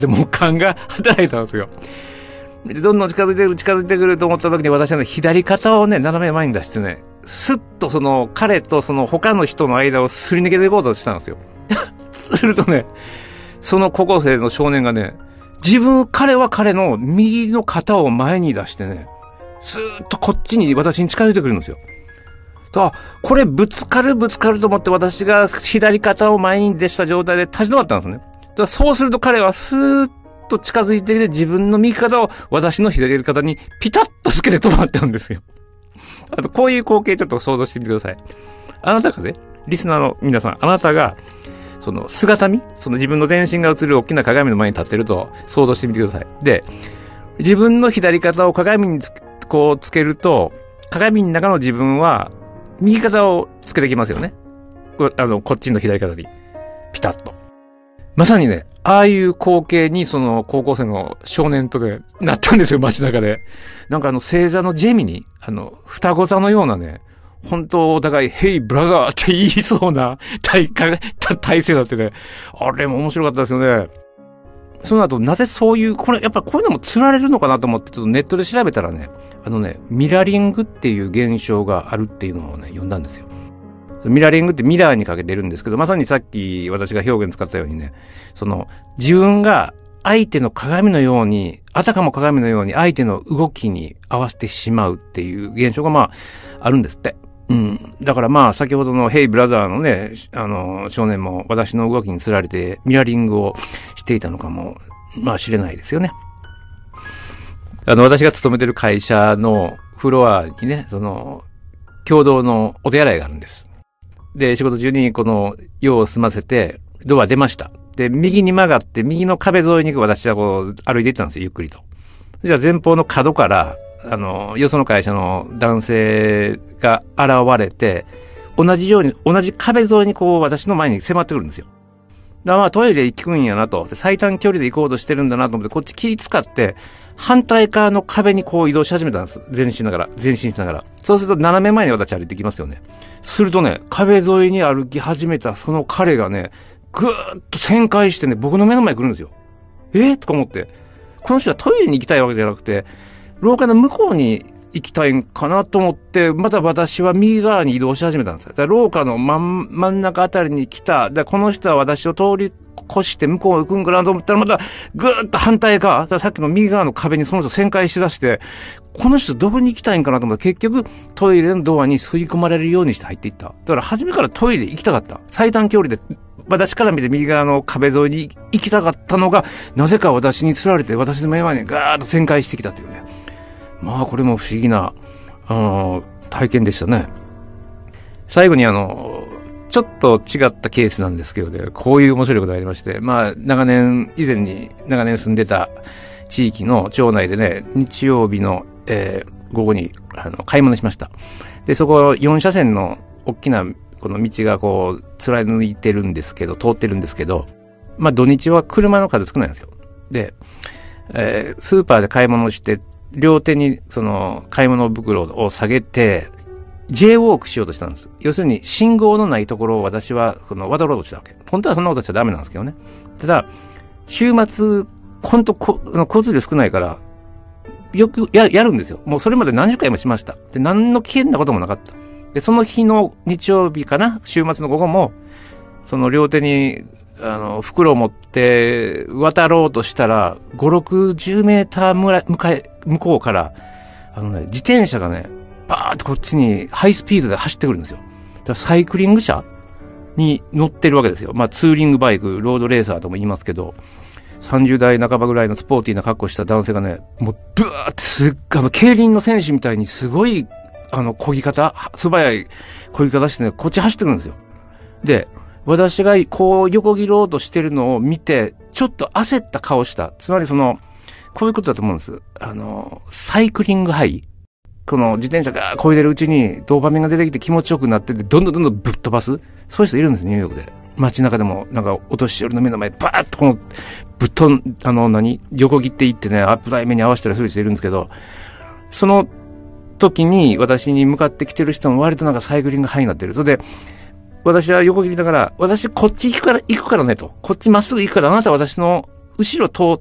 で、もう勘が働いたんですよ。でどんどん近づいてくると思った時に私はね、左肩をね、斜め前に出してね、スッとその彼とその他の人の間をすり抜けていこうとしたんですよ。するとね、その高校生の少年がね、彼は彼の右の肩を前に出してね、スーッとこっちに私に近づいてくるんですよ。これぶつかると思って私が左肩を前に出した状態で立ち止まったんですね。そうすると彼はスーッと近づいてきて自分の右肩を私の左肩にピタッとつけて止まったんですよ。あとこういう光景ちょっと想像してみてください。あなたがね、リスナーの皆さん、あなたがその姿見、その自分の全身が映る大きな鏡の前に立ってると想像してみてください。で、自分の左肩を鏡にこうつけると、鏡の中の自分は右肩をつけてきますよね。こっちの左肩に。ピタッと。まさにね、ああいう光景にその高校生の少年とでなったんですよ、街中で。なんか星座のジェミニ、双子座のようなね、本当お互い、ヘイブラザーって言いそうな体勢だってね、あれも面白かったですよね。その後、なぜそういう、やっぱこういうのも釣られるのかなと思って、ちょっとネットで調べたらね、ミラリングっていう現象があるっていうのをね、読んだんですよ。ミラリングってミラーにかけてるんですけど、まさにさっき私が表現使ったようにね、自分が相手の鏡のように、あたかも鏡のように相手の動きに合わせてしまうっていう現象があるんですって。うん。だから先ほどのヘイブラザーのね、少年も私の動きに釣られてミラリングをしていたのかも、知れないですよね。私が勤めてる会社のフロアにね、共同のお手洗いがあるんです。で、仕事中に用を済ませて、ドア出ました。で、右に曲がって、右の壁沿いに私は歩いていったんですよ、ゆっくりと。じゃあ前方の角から、よその会社の男性が現れて、同じ壁沿いに私の前に迫ってくるんですよ。だからトイレ行くんやなと。最短距離で行こうとしてるんだなと思って、こっち気使って、反対側の壁に移動し始めたんです。前進しながら。そうすると斜め前に私歩いてきますよね。するとね、壁沿いに歩き始めたその彼がね、ぐーっと旋回してね、僕の目の前に来るんですよ。とか思って。この人はトイレに行きたいわけじゃなくて、廊下の向こうに行きたいんかなと思って、また私は右側に移動し始めたんですよ。だから廊下の真ん中あたりに来た。この人は私を通り越して向こう行くんかなと思ったら、またぐーっと反対側、さっきの右側の壁にその人旋回しだして、この人どこに行きたいんかなと思って、結局トイレのドアに吸い込まれるようにして入っていった。だから初めからトイレ行きたかった。最短距離で、私から見て右側の壁沿いに行きたかったのが、なぜか私に釣られて、私の目の前にガーッと旋回してきたというね。これも不思議な、体験でしたね。最後にちょっと違ったケースなんですけどね、こういう面白いことがありまして、以前に長年住んでた地域の町内でね、日曜日の、午後に、買い物しました。で、そこ4車線の大きなこの道が貫いてるんですけど、通ってるんですけど、土日は車の数少ないんですよ。で、スーパーで買い物して、両手に買い物袋を下げて、J ウォークしようとしたんです。要するに信号のないところを私は渡ろうとしたわけ。本当はそんなことしちゃダメなんですけどね。ただ、週末、本当交通量少ないから、よくやるんですよ。もうそれまで何十回もしました。で、何の危険なこともなかった。で、その日の日曜日かな、週末の午後も、両手に、袋を持って渡ろうとしたら、5、60メーター向こうから、自転車がね、バーってこっちにハイスピードで走ってくるんですよ。だからサイクリング車に乗ってるわけですよ。ツーリングバイク、ロードレーサーとも言いますけど、30代半ばぐらいのスポーティーな格好した男性がね、もうブワーって競輪の選手みたいにすごい、漕ぎ方、素早い漕ぎ方してね、こっち走ってくるんですよ。で、私が横切ろうとしてるのを見て、ちょっと焦った顔した。つまりこういうことだと思うんです。サイクリングハイ。この自転車が漕いでるうちにドーパミンが出てきて気持ちよくなってて、どんどんぶっ飛ばす。そういう人いるんです、ニューヨークで。街中でも、お年寄りの目の前でバーッと横切っていってね、アップダイ目に合わせたりする人いるんですけど、その時に私に向かってきてる人も割とサイクリングハイになってる。それで、私は横切りながら、私こっち行くからねと。こっちまっすぐ行くから、あなたは私の後ろ通っ